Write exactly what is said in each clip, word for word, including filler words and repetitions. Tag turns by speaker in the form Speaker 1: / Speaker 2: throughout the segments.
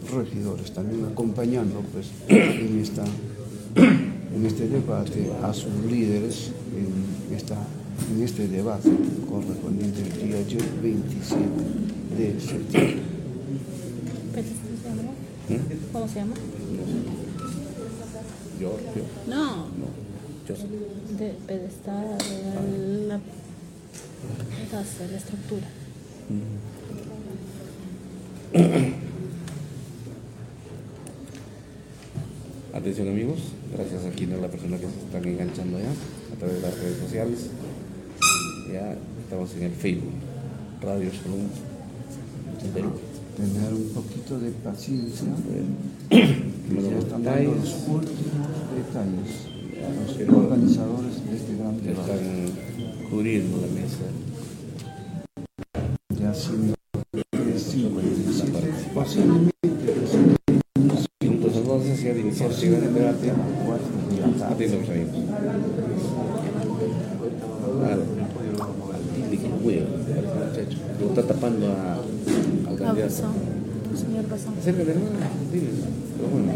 Speaker 1: regidores también acompañando pues en esta en este debate a sus líderes en esta en este debate correspondiente el día veintisiete de septiembre.
Speaker 2: ¿Cómo se llama?
Speaker 3: Yo, yo.
Speaker 2: No.
Speaker 3: No, yo sé.
Speaker 2: De pedestal, de la, la estructura.
Speaker 3: Atención amigos, gracias a quienes la persona que se están enganchando ya a través de las redes sociales. Ya estamos en el Facebook, Radio Shalom Perú.
Speaker 1: Tener un poquito de paciencia,
Speaker 3: Los
Speaker 1: ya están dando los últimos detalles a los organizadores de este gran debate.
Speaker 3: Están cubriendo la mesa.
Speaker 1: Ya siendo cincuenta y siete, posiblemente
Speaker 3: Minutos entonces ya de iniciar el gran debate. Atentos mis amigos. Claro, al típico huevo, muchacho. Lo está tapando a, al candidato.
Speaker 2: Señor Bazán.
Speaker 3: Acércate, hermano, dile. Pero bueno.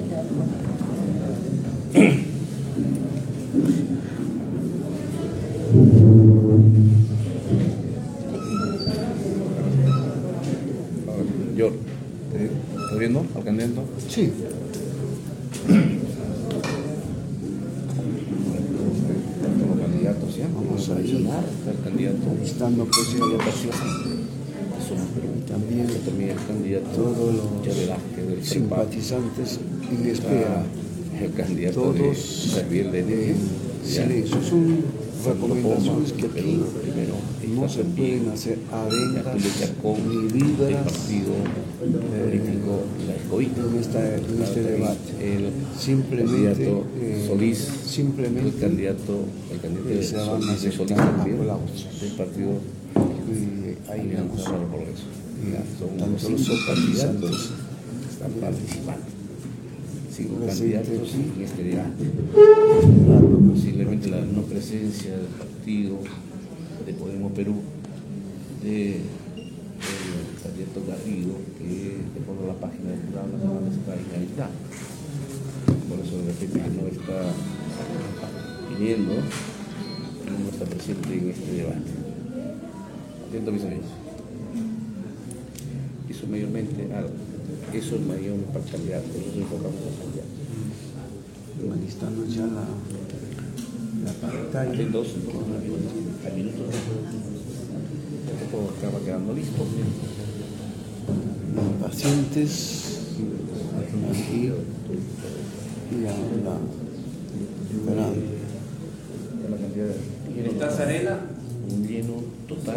Speaker 3: Yo, ¿estás viendo al candidato?
Speaker 1: sí.
Speaker 3: Como candidatos, ¿ya?
Speaker 1: Vamos a llenar
Speaker 3: al candidato.
Speaker 1: Estando pues ya
Speaker 3: Y
Speaker 1: también
Speaker 3: también el candidato
Speaker 1: todos los
Speaker 3: ya verás que del
Speaker 1: simpatizantes en espera,
Speaker 3: el candidato
Speaker 1: todos
Speaker 3: de Javier de
Speaker 1: en silencio. Son recomendaciones que aquí
Speaker 3: primero
Speaker 1: no se pueden hacer arengas
Speaker 3: con
Speaker 1: ni
Speaker 3: el
Speaker 1: vibras
Speaker 3: partido político La Escobita
Speaker 1: en, esta, en este debate.
Speaker 3: el
Speaker 1: Simplemente,
Speaker 3: candidato
Speaker 1: eh,
Speaker 3: Solís,
Speaker 1: simplemente
Speaker 3: el candidato el candidato
Speaker 1: eh,
Speaker 3: de
Speaker 1: se van a
Speaker 3: Solís, de
Speaker 1: aceptar
Speaker 3: Solís también,
Speaker 1: aplausos.
Speaker 3: del partido
Speaker 1: Y ahí vemos
Speaker 3: Alianza para el Progreso. Ya, son
Speaker 1: tanto
Speaker 3: los
Speaker 1: los
Speaker 3: cinco
Speaker 1: simpatizantes
Speaker 3: candidatos que están participando. Cinco
Speaker 1: presentes
Speaker 3: candidatos
Speaker 1: aquí.
Speaker 3: en este debate. Posiblemente la no presencia del partido de Podemos Perú, de el candidato Garrido, que de acuerdo a la página del Jurado Nacional está inhabilitado. Por eso de repente no está viniendo y no está presente en este debate. Atento mis amigos. Eso mayormente, ah, eso es mayor para el candidato, nosotros enfocamos al candidato.
Speaker 1: Alistando ya la, la pantalla.
Speaker 3: Atentos, a minutos. Todo acaba quedando listo.
Speaker 1: Pacientes aquí y ahora esperando.
Speaker 3: La cantidad de
Speaker 4: ¿Estás Arena?
Speaker 3: un lleno total.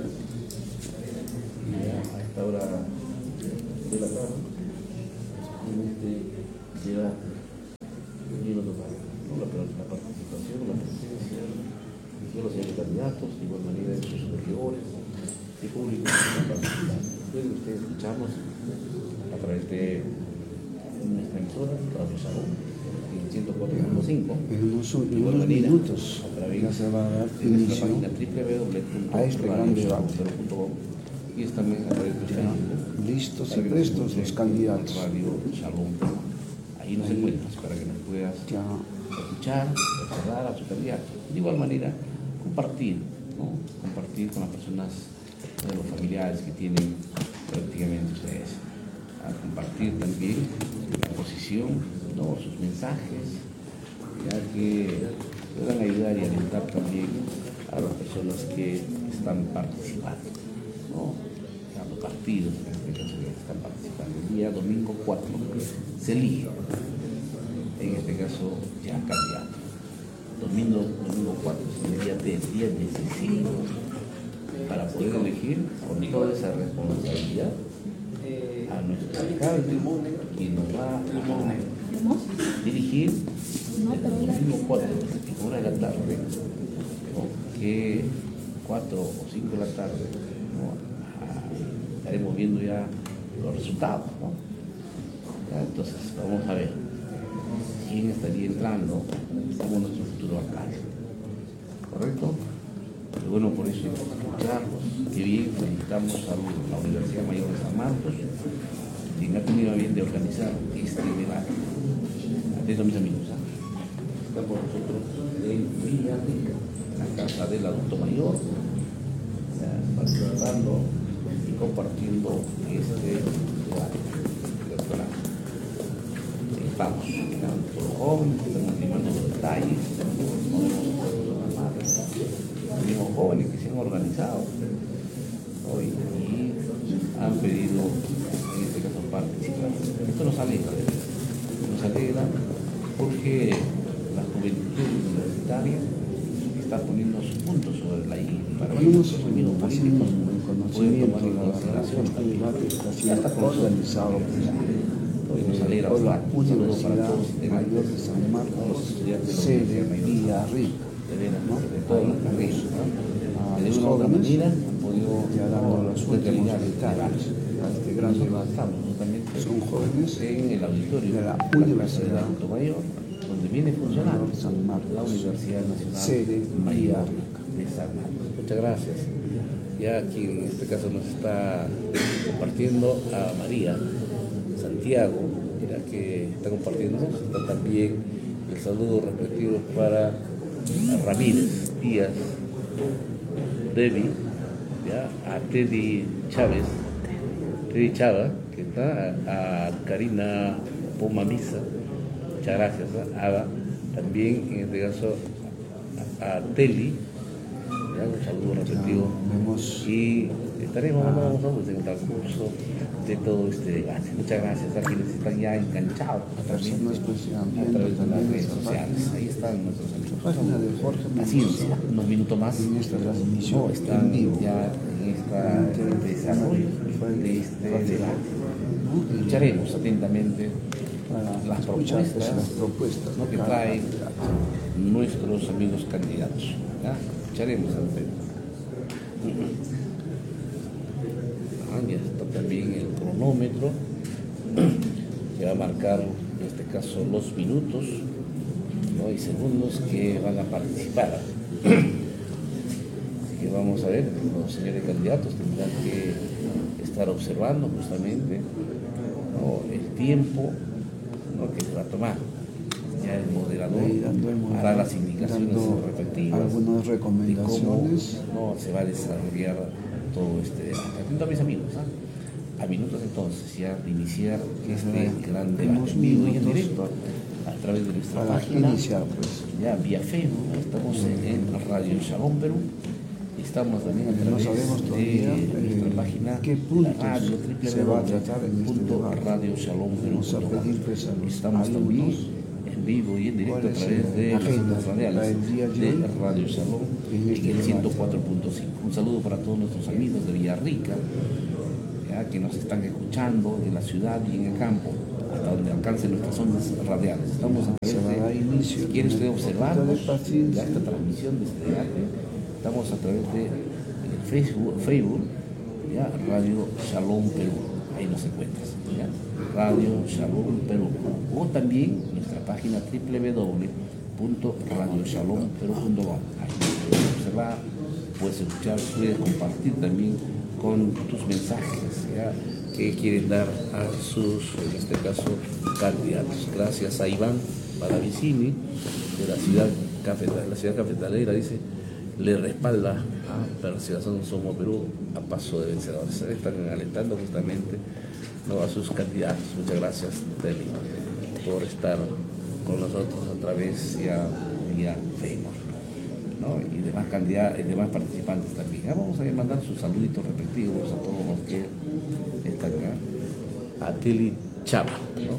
Speaker 3: Y a esta hora de la tarde, en este llega un lleno total. ¿No? La, la participación, la presencia de los señores candidatos, de igual manera de sus regidores, de público que están participando. Pueden ustedes escucharnos a través de nuestra emisora, Radio Shalom, en ciento cuatro punto cinco.
Speaker 1: En unos, en
Speaker 3: De igual
Speaker 1: unos
Speaker 3: manera,
Speaker 1: minutos
Speaker 3: a través
Speaker 1: ya se va a dar
Speaker 3: de nuestra
Speaker 1: inicio
Speaker 3: página doble u doble u doble u
Speaker 1: a este gran debate.
Speaker 3: punto com y es también a través de Facebook.
Speaker 1: listos y
Speaker 3: Para que nos
Speaker 1: prestos los
Speaker 3: encuentres
Speaker 1: candidatos.
Speaker 3: en Radio Shalom. Ahí nos encuentras para que nos puedas
Speaker 1: Ya
Speaker 3: escuchar, recordar a su candidato. De igual manera, compartir, ¿no? Compartir con las personas, de los familiares que tienen prácticamente ustedes. A compartir también la posición, ¿no? Sus mensajes, ya que puedan ayudar y alentar también a las personas que están participando, ¿no? A los partidos en este caso que están participando. El día domingo cuatro se elige, en este caso ya candidato. Domingo, domingo cuatro es el día del día decisivo para poder elegir con toda esa responsabilidad a nuestro alcalde, quien nos va a dirigir el domingo cuatro, en hora de la tarde, ¿no? Que cuatro o cinco de la tarde, ¿no? Ah, estaremos viendo ya los resultados, ¿no? Ya, entonces vamos a ver quién estaría entrando como nuestro futuro alcalde, ¿correcto? Y bueno, por eso escucharlos, qué bien, felicitamos a la Universidad Mayor de San Marcos, quien ha tenido a bien de de organizar este debate. Atentos mis amigos, ¿eh? Está por nosotros en Villarrica, la casa del adulto mayor, ¿ya? Participando y compartiendo este debate electoral. Estamos, todos los jóvenes, estamos animando los detalles, tenemos jóvenes que se han organizado hoy y han pedido, en este caso, participar. Esto nos alegra, nos alegra porque la juventud universitaria está poniendo sus puntos sobre la I para que nuestros amigos políticos puedan tomar en consideración
Speaker 1: este debate está siendo
Speaker 3: hasta
Speaker 1: organizado
Speaker 3: hoy nos alegra
Speaker 1: por la
Speaker 3: un saludo para
Speaker 1: Universidad
Speaker 3: todos
Speaker 1: Mayor de San Marcos, sede Villarrica,
Speaker 3: de veras,
Speaker 1: ¿no?
Speaker 3: de todas las carreras, ¿no?
Speaker 1: A
Speaker 3: De
Speaker 1: los
Speaker 3: una u otra
Speaker 1: jóvenes,
Speaker 3: manera han podido
Speaker 1: ya dando los últimos
Speaker 3: determinar el
Speaker 1: detalles
Speaker 3: debate.
Speaker 1: a este gran
Speaker 3: Nosotros
Speaker 1: debate.
Speaker 3: estamos justamente
Speaker 1: Son jóvenes
Speaker 3: en el auditorio
Speaker 1: de la
Speaker 3: Casa
Speaker 1: Universidad
Speaker 3: del Adulto Mayor, donde viene funcionando
Speaker 1: Mayor San Marcos,
Speaker 3: la Universidad Nacional
Speaker 1: sede
Speaker 3: Mayor
Speaker 1: Villarrica.
Speaker 3: de San Marcos. Muchas gracias. Ya aquí en este caso nos está compartiendo a María Santiago, mira que está compartiéndonos, está también el saludo respectivo para Ramírez Díaz, Debbie, ya, a Teddy Chávez, Teddy Chava, que está, a, a Karina Pomamisa, muchas gracias, a Ada, también en este caso a, a Teli, ya, un saludo respectivo,
Speaker 1: vemos
Speaker 3: y estaremos mandando saludos en el transcurso de todo este debate. Muchas gracias a quienes están ya enganchados también
Speaker 1: personas pues,
Speaker 3: a
Speaker 1: viendo
Speaker 3: través de las
Speaker 1: también
Speaker 3: redes
Speaker 1: esta
Speaker 3: sociales.
Speaker 1: página,
Speaker 3: Ahí están nuestros amigos.
Speaker 1: la página de Jorge
Speaker 3: Paciencia,
Speaker 1: Mendoza,
Speaker 3: unos minutos más.
Speaker 1: en esta transmisión
Speaker 3: No, están
Speaker 1: en vivo,
Speaker 3: ya en este desarrollo de este debate.
Speaker 1: ¿no? Y
Speaker 3: Escucharemos atentamente
Speaker 1: para
Speaker 3: las
Speaker 1: escuchar pues,
Speaker 3: propuestas,
Speaker 1: las propuestas
Speaker 3: ¿no?
Speaker 1: de
Speaker 3: que
Speaker 1: cada
Speaker 3: traen
Speaker 1: candidato.
Speaker 3: nuestros amigos candidatos. ¿Ya? Escucharemos atentamente. Ah, ya está también el cronómetro que va a marcar en este caso los minutos, ¿no? y segundos que van a participar. Así que vamos a ver, los señores candidatos tendrán que estar observando justamente, ¿no? el tiempo, ¿no? que se va a tomar. Ya el moderador
Speaker 1: Ahí dando el moderador,
Speaker 3: hará las indicaciones
Speaker 1: dando
Speaker 3: respectivas
Speaker 1: algunas
Speaker 3: de
Speaker 1: recomendaciones.
Speaker 3: cómo, ¿no? se va a desarrollar todo este debate. Atento a mis amigos, ¿ah? A minutos entonces ya de iniciar este gran debate
Speaker 1: Unos
Speaker 3: en vivo y en
Speaker 1: minutos
Speaker 3: directo a través de nuestra
Speaker 1: para
Speaker 3: página,
Speaker 1: iniciar pues.
Speaker 3: ya vía Facebook, ¿no? Estamos en, en Radio Shalom Perú, estamos también a
Speaker 1: No
Speaker 3: través
Speaker 1: sabemos todavía
Speaker 3: de nuestra
Speaker 1: eh,
Speaker 3: página
Speaker 1: qué puntos
Speaker 3: la radio,
Speaker 1: se va a tratar en este debate.
Speaker 3: radio shalom perú
Speaker 1: Vamos a pedir pues, a los
Speaker 3: Estamos también
Speaker 1: alumnos
Speaker 3: en vivo y en directo
Speaker 1: cuál
Speaker 3: a
Speaker 1: es
Speaker 3: través de
Speaker 1: la
Speaker 3: las
Speaker 1: agenda
Speaker 3: ondas radiales
Speaker 1: para el día de
Speaker 3: de
Speaker 1: hoy
Speaker 3: Radio Shalom
Speaker 1: en
Speaker 3: en
Speaker 1: este
Speaker 3: el
Speaker 1: debate.
Speaker 3: ciento cuatro punto cinco. Un saludo para todos nuestros amigos de Villarrica, ya, que nos están escuchando en la ciudad y en el campo, hasta donde alcancen nuestras ondas radiales. Estamos a
Speaker 1: Se
Speaker 3: través
Speaker 1: va a dar
Speaker 3: de,
Speaker 1: inicio
Speaker 3: si quiere
Speaker 1: con
Speaker 3: usted
Speaker 1: el
Speaker 3: observar
Speaker 1: poquito de paciencia.
Speaker 3: esta transmisión de este debate, estamos a través de el Facebook, Facebook ya, Radio Shalom Perú, ahí nos encuentras, ¿ya? Radio Shalom Perú, o también nuestra página doble u doble u doble u punto radio shalom perú punto com. Ahí puedes observar, puedes escuchar, puedes compartir también con tus mensajes, ¿ya? que quieren dar a sus, en este caso, candidatos. Gracias a Iván Palavicini de la ciudad cafetalera, la ciudad cafetalera, dice, le respalda a Perseguación Somos Perú a paso de vencedores. Están alentando justamente, ¿no? a sus candidatos. Muchas gracias, Teli, por estar con nosotros a través ya vía Facebook, ¿no? y demás candidatos, y demás participantes también. Ya vamos a mandar sus saluditos respectivos a todos los que están acá. A Teli Chava,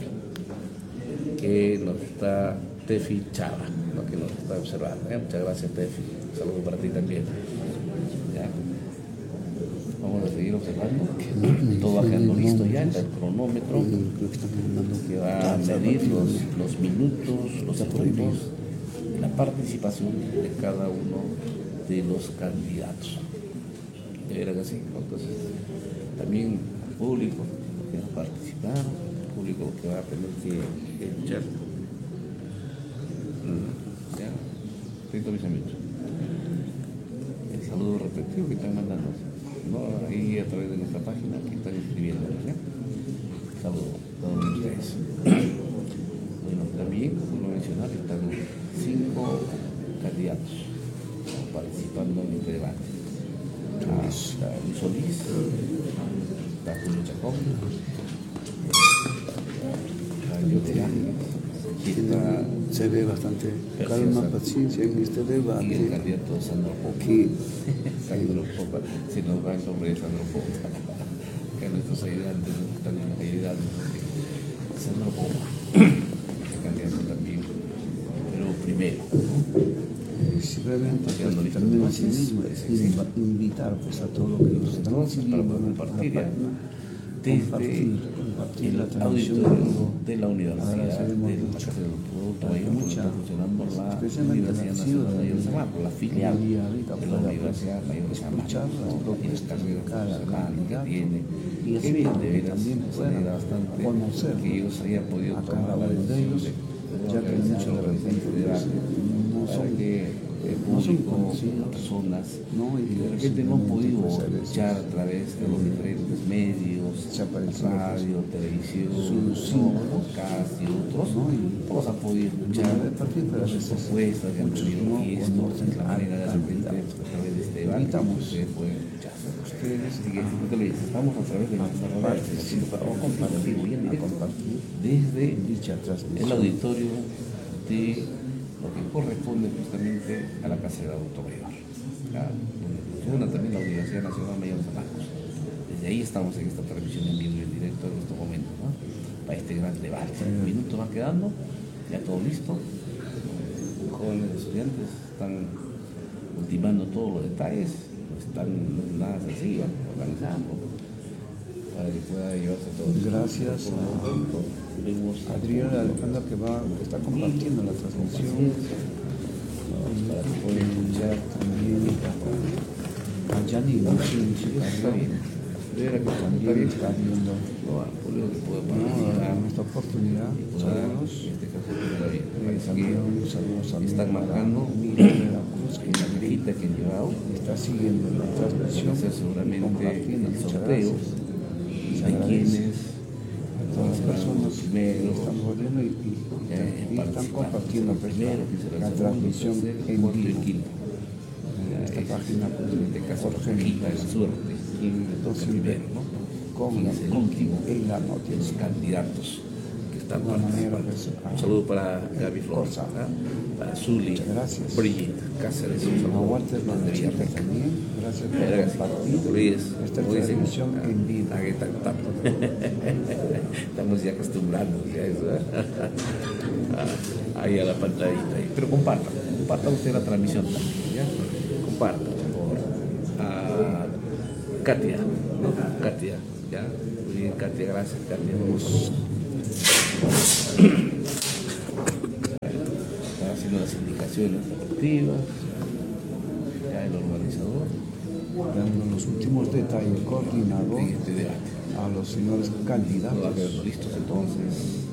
Speaker 3: ¿no? que nos está Tefi Chava, ¿no? que nos está observando. ¿eh? Muchas gracias, Tefi. Un saludo para ti también. ¿Ya? Vamos a seguir observando. Todo va quedando listo ya, está el cronómetro que va a medir los, los minutos, los segundos, la participación de cada uno de los candidatos. De veras que sí. Entonces, también el público que va a participar, el público que va a tener que escuchar. Ya, atento mis amigos. El saludo respectivo que están mandando, ¿no? ahí a través de nuestra página que están escribiendo. ¿ya? Saludos. eso. Bueno, también, como lo mencionaba, están cinco candidatos participando en este debate. Está Luis Solís, está Julio Chacón, está Yote Ángeles, está
Speaker 1: Se ve bastante calma, paciencia en este
Speaker 3: y el
Speaker 1: debate.
Speaker 3: candidato Sandro Popa.
Speaker 1: Que
Speaker 3: Sandro Popa, se nos va el nombre de Sandro Popa, que a nuestros ayudantes nos están ayudando. Sandro Popa, el candidato también, pero primero,
Speaker 1: simplemente pues, también así mismo es inv- invitar pues, a todo lo que nos están
Speaker 3: entonces, para
Speaker 1: siguiendo
Speaker 3: poder
Speaker 1: en la
Speaker 3: compartir ya,
Speaker 1: página,
Speaker 3: desde
Speaker 1: compartir, compartir la
Speaker 3: el
Speaker 1: transmisión.
Speaker 3: auditorio de la Universidad
Speaker 1: Agradeceremos
Speaker 3: de la
Speaker 1: mucho.
Speaker 3: Casa del Producto Mayor, donde
Speaker 1: Mucha,
Speaker 3: está funcionando la
Speaker 1: especialmente la
Speaker 3: Universidad
Speaker 1: ciudad
Speaker 3: Nacional Mayor de San Marcos, la filial
Speaker 1: y ahorita
Speaker 3: de la
Speaker 1: pueda,
Speaker 3: Universidad Mayor de San
Speaker 1: escuchar
Speaker 3: Marcos,
Speaker 1: las
Speaker 3: ¿no? Y el
Speaker 1: propuestas
Speaker 3: cambio
Speaker 1: de cada
Speaker 3: profesional que
Speaker 1: candidato
Speaker 3: tiene,
Speaker 1: y así
Speaker 3: que bien, de veras,
Speaker 1: también
Speaker 3: se
Speaker 1: puedan
Speaker 3: alegra bastante
Speaker 1: conocer
Speaker 3: que ellos hayan podido
Speaker 1: a
Speaker 3: tomar
Speaker 1: cada
Speaker 3: la
Speaker 1: uno de ellos,
Speaker 3: decisión
Speaker 1: ya que muchos de repente pues, no
Speaker 3: para
Speaker 1: son,
Speaker 3: que el
Speaker 1: no son
Speaker 3: público,
Speaker 1: conocidos,
Speaker 3: personas,
Speaker 1: ¿no?
Speaker 3: y
Speaker 1: Y
Speaker 3: de repente no han
Speaker 1: simplemente,
Speaker 3: podido
Speaker 1: pues, a veces,
Speaker 3: escuchar a través de los diferentes medios,
Speaker 1: se aparecen,
Speaker 3: radio, televisión,
Speaker 1: sus
Speaker 3: ¿no?
Speaker 1: símbolos,
Speaker 3: podcast y otros,
Speaker 1: ¿no? Y
Speaker 3: todos han podido escuchar
Speaker 1: de partir, pero a
Speaker 3: sus
Speaker 1: veces
Speaker 3: propuestas que han
Speaker 1: muchos
Speaker 3: tenido
Speaker 1: no
Speaker 3: y esto
Speaker 1: conocen
Speaker 3: es la manera de
Speaker 1: al
Speaker 3: repente
Speaker 1: candidato.
Speaker 3: a través de este debate
Speaker 1: Invitamos.
Speaker 3: ustedes pueden escuchar.
Speaker 1: Ustedes
Speaker 3: Así que lo que le digo, estamos a través de la
Speaker 1: participar o compartir, a compartir
Speaker 3: desde
Speaker 1: dicha
Speaker 3: el
Speaker 1: transmisión.
Speaker 3: auditorio de lo que corresponde justamente a la Casa del Adulto Mayor, ¿ya? Donde funciona también la Universidad Nacional Mayor de San Marcos. Desde ahí estamos en esta transmisión en vivo y en directo en estos momentos, ¿no? Para este gran debate. Un minuto va quedando, ya todo listo. Los jóvenes estudiantes están ultimando todos los detalles, están no es nada sencillo, organizando para que pueda llevarse todo.
Speaker 1: Gracias
Speaker 3: Por lo tanto, vemos
Speaker 1: a Adriana Alejandra que va, que está compartiendo la transmisión.
Speaker 3: para que puedan escuchar
Speaker 1: También a Yanni
Speaker 3: está bien. De veras que está
Speaker 1: también
Speaker 3: bien.
Speaker 1: está viendo
Speaker 3: No, al público que pueda
Speaker 1: ¿no?
Speaker 3: participar.
Speaker 1: en esta oportunidad.
Speaker 3: Y pueda,
Speaker 1: Saludos.
Speaker 3: en este caso, pueda bien.
Speaker 1: Eh,
Speaker 3: Parece
Speaker 1: también
Speaker 3: que
Speaker 1: saludos a
Speaker 3: están marcando
Speaker 1: Miriam de la Cruz, que
Speaker 3: en la
Speaker 1: también
Speaker 3: cajita que han llevado.
Speaker 1: está siguiendo la
Speaker 3: Van
Speaker 1: transmisión.
Speaker 3: a hacer seguramente
Speaker 1: compartiendo.
Speaker 3: el
Speaker 1: Muchas
Speaker 3: sorteo
Speaker 1: gracias. Se
Speaker 3: de
Speaker 1: agradece
Speaker 3: quienes
Speaker 1: a todas las personas que estamos viendo y, y- y
Speaker 3: eh,
Speaker 1: y están compartiendo pues,
Speaker 3: primero, que será
Speaker 1: la
Speaker 3: el segundo,
Speaker 1: transmisión
Speaker 3: tercero,
Speaker 1: en
Speaker 3: cuarto y
Speaker 1: vivo.
Speaker 3: quinto.
Speaker 1: En esta
Speaker 3: Ese
Speaker 1: página
Speaker 3: es,
Speaker 1: pues,
Speaker 3: en este caso, la
Speaker 1: Jorge
Speaker 3: cajita de la
Speaker 1: Mendoza.
Speaker 3: suerte.
Speaker 1: Y entonces
Speaker 3: El primero, ¿no?
Speaker 1: con
Speaker 3: Y es el último.
Speaker 1: en la
Speaker 3: Los
Speaker 1: noticia.
Speaker 3: candidatos que están
Speaker 1: De alguna manera,
Speaker 3: participando.
Speaker 1: pues,
Speaker 3: Un saludo para Gaby Flores,
Speaker 1: Corsa.
Speaker 3: ¿ah? Para Zuli,
Speaker 1: Muchas gracias.
Speaker 3: Brigitte Cáceres, un saludo
Speaker 1: Aguantes la
Speaker 3: desde
Speaker 1: noticia
Speaker 3: Villarreal.
Speaker 1: también. Gracias por
Speaker 3: Gracias.
Speaker 1: compartir
Speaker 3: Luis,
Speaker 1: esta
Speaker 3: como dicen,
Speaker 1: transmisión
Speaker 3: ah,
Speaker 1: en vivo.
Speaker 3: ah, que tan- tan- Estamos ya acostumbrándonos ya a eso, ¿eh? Ah, ahí a la pantallita. ahí. Pero compartan, compartan usted la transmisión también, ¿ya? Compartan, por favor. A Katia, ¿no? Katia, ¿ya? Muy bien, Katia, gracias, Katia. Está haciendo las indicaciones respectivas, ya el organizador
Speaker 1: Dando los últimos detalles, coordinador
Speaker 3: de este debate.
Speaker 1: a los señores
Speaker 3: Todo va a
Speaker 1: candidatos.
Speaker 3: quedar listos entonces.